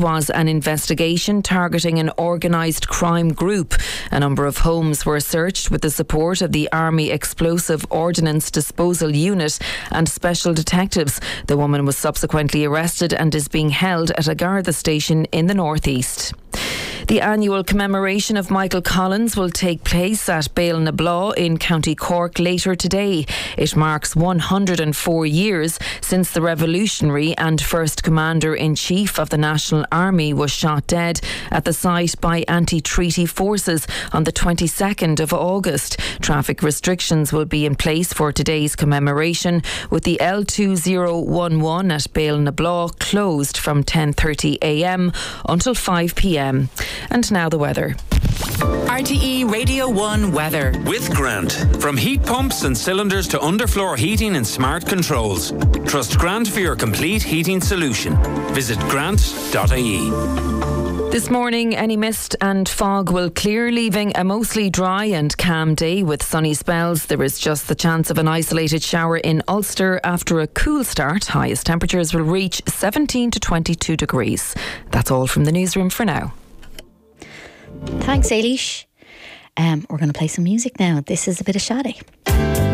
was an investigation targeting an organised crime group. A number of homes were searched with the support of the Army Explosive Ordnance Disposal Unit and special detectives. The woman was subsequently arrested and is being held at a Garda station in the northeast. The annual commemoration of Michael Collins will take place at Bale-na-Blaw in County Cork later today. It marks 104 years since the revolutionary and first Commander-in-Chief of the National Army was shot dead at the site by anti-treaty forces on the 22nd of August. Traffic restrictions will be in place for today's commemoration, with the L2011 at Bale-na-Blaw closed from 10:30am until 5pm. And now the weather. RTE Radio 1 weather. With Grant. From heat pumps and cylinders to underfloor heating and smart controls. Trust Grant for your complete heating solution. Visit grant.ie. This morning, any mist and fog will clear, leaving a mostly dry and calm day with sunny spells. There is just the chance of an isolated shower in Ulster after a cool start. Highest temperatures will reach 17 to 22 degrees. That's all from the newsroom for now. Thanks, Eilish. We're going to play some music now. This is a bit of Sade.